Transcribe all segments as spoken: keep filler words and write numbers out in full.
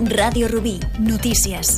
Ràdio Rubí, notícies.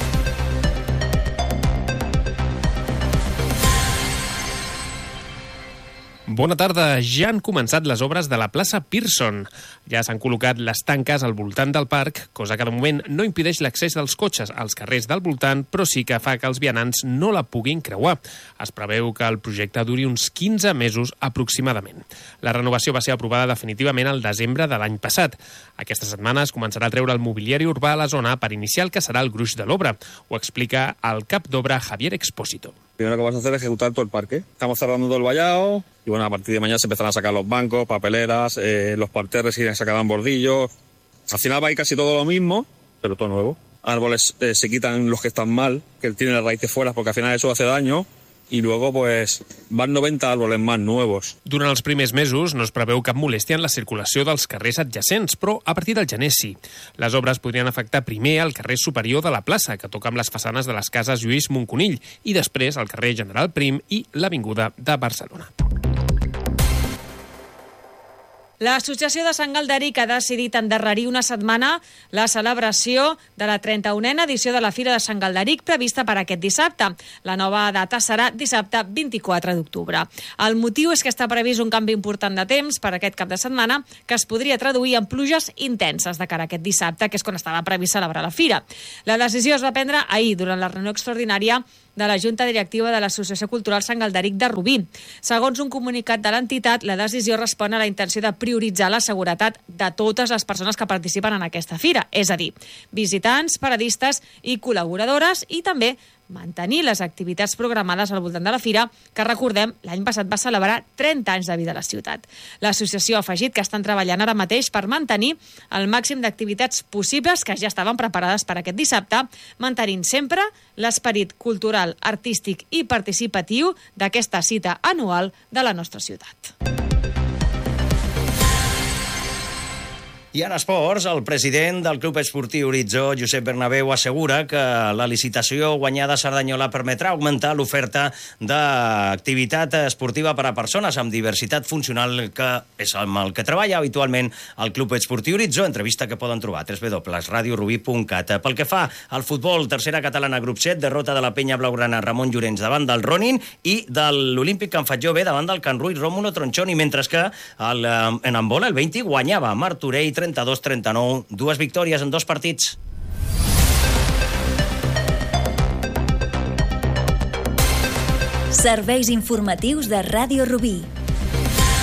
Bona tarda. Ja han començat les obres de la plaça Pearson. Ja s'han col·locat les tanques al voltant del parc, cosa que de moment no impedeix l'accés dels cotxes als carrers del voltant, però sí que fa que els vianants no la puguin creuar. Es preveu que el projecte duri uns quinze mesos aproximadament. La renovació va ser aprovada definitivament al desembre de l'any passat. Aquesta setmana es començarà a treure el mobiliari urbà a la zona per iniciar el que serà el gruix de l'obra. Ho explica el cap d'obra Javier Expósito. Primero que vamos a hacer es ejecutar todo el parque. Estamos cerrando todo el vallado y bueno, a partir de mañana se empezarán a sacar los bancos, papeleras, eh, los parterres y se sacarán bordillos. Al final va a ir casi todo lo mismo, pero todo nuevo. Árboles eh, se quitan los que están mal, que tienen las raíces fuera, porque al final eso hace daño. I luego pues, van noventa árboles más nuevos. Durant els primers mesos no es preveu cap molèstia en la circulació dels carrers adjacents, però a partir del gener sí. Les obres podrien afectar primer el carrer superior de la plaça, que toca amb les façanes de les cases Lluís Monconill, i després el carrer General Prim i l'Avinguda de Barcelona. L'Associació de Sant Galderic ha decidit endarrerir una setmana la celebració de la trenta-unena edició de la Fira de Sant Galderic prevista per aquest dissabte. La nova data serà dissabte vint-i-quatre d'octubre. El motiu és que està previst un canvi important de temps per aquest cap de setmana que es podria traduir en pluges intenses de cara a aquest dissabte, que és quan estava previst celebrar la Fira. La decisió es va prendre ahir durant la reunió extraordinària de la Junta Directiva de l'Associació Cultural Sant Galderic de Rubí. Segons un comunicat de l'entitat, la decisió respon a la intenció de prioritzar la seguretat de totes les persones que participen en aquesta fira, és a dir, visitants, paradistes i col·laboradores, i també mantenir les activitats programades al voltant de la fira, que recordem, l'any passat va celebrar trenta anys de vida a la ciutat. L'associació ha afegit que estan treballant ara mateix per mantenir el màxim d'activitats possibles que ja estaven preparades per aquest dissabte, mantenint sempre l'esperit cultural, artístic i participatiu d'aquesta cita anual de la nostra ciutat. I en esports, el president del Club Esportiu Horitzó, Josep Bernabéu, assegura que la licitació guanyada a Cerdanyola permetrà augmentar l'oferta d'activitat esportiva per a persones amb diversitat funcional, que és amb el que treballa habitualment el Club Esportiu Horitzó. Entrevista que poden trobar a w w w punt radio rubí punt cat. Pel que fa al futbol, tercera catalana grup set, derrota de la penya blaugrana Ramon Llorenç davant del Ronin i de l'Olímpic Can Fatjó B davant del Can Rull Rómulo Tronchoni, mentre que el, en handbol el Veinti guanyava Martorell trenta-dos trenta-nou, dues victòries en dos partits. Serveis informatius de Ràdio Rubí.